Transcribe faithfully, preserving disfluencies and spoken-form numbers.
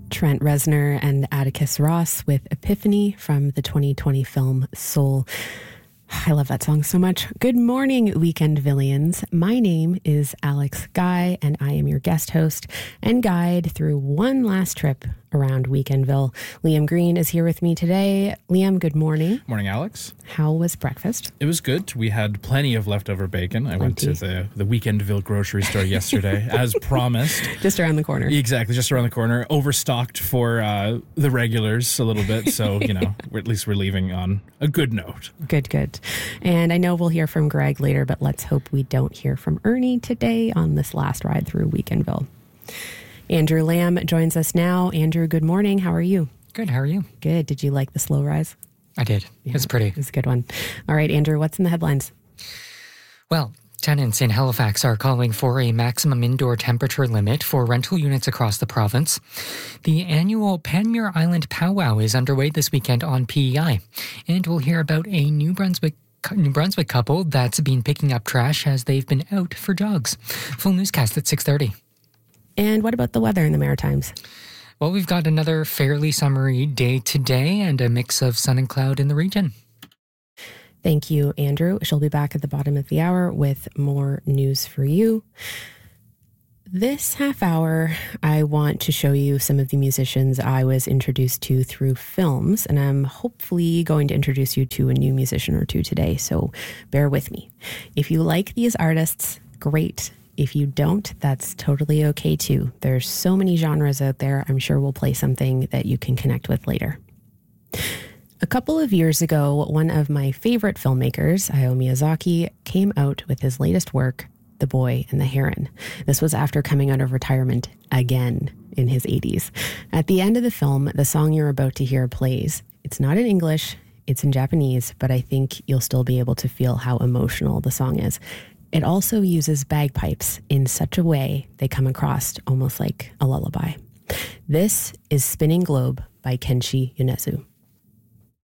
Trent Reznor and Atticus Ross with Epiphany from the twenty twenty film Soul. I love that song so much. Good morning, Weekend Villians. My name is Alex Guy, and I am your guest host and guide through one last trip around Weekendville. Liam Green is here with me today. Liam, good morning. Morning, Alex. How was breakfast? It was good. We had plenty of leftover bacon. I Plenty. went to the, the Weekendville grocery store yesterday, as promised. Just around the corner. Exactly, just around the corner. Overstocked for uh, the regulars a little bit, so, you know, we're, at least we're leaving on a good note. Good, good. And I know we'll hear from Greg later, but let's hope we don't hear from Ernie today on this last ride through Weekendville. Andrew Lamb joins us now. Andrew, good morning. How are you? Good. How are you? Good. Did you like the slow rise? I did. Yeah, it's pretty. It's a good one. All right, Andrew, what's in the headlines? Well, tenants in Halifax are calling for a maximum indoor temperature limit for rental units across the province. The annual Panmure Island Powwow is underway this weekend on P E I. And we'll hear about a New Brunswick New Brunswick couple that's been picking up trash as they've been out for jogs. Full newscast at six thirty. And what about the weather in the Maritimes? Well, we've got another fairly summery day today and a mix of sun and cloud in the region. Thank you, Andrew. She'll be back at the bottom of the hour with more news for you. This half hour, I want to show you some of the musicians I was introduced to through films, and I'm hopefully going to introduce you to a new musician or two today, so bear with me. If you like these artists, great. If you don't, that's totally okay too. There's so many genres out there. I'm sure we'll play something that you can connect with later. A couple of years ago, one of my favorite filmmakers, Hayao Miyazaki, came out with his latest work, The Boy and the Heron. This was after coming out of retirement again in his eighties. At the end of the film, the song you're about to hear plays. It's not in English, it's in Japanese, but I think you'll still be able to feel how emotional the song is. It also uses bagpipes in such a way they come across almost like a lullaby. This is Spinning Globe by Kenshi Yonezu.